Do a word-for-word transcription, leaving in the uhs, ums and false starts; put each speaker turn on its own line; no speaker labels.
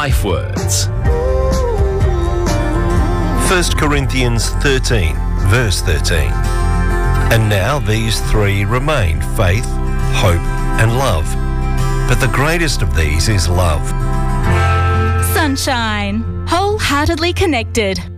Life Words. First Corinthians thirteen, verse thirteen. And now these three remain: faith, hope, and love. But the greatest of these is love.
Sunshine. Wholeheartedly connected.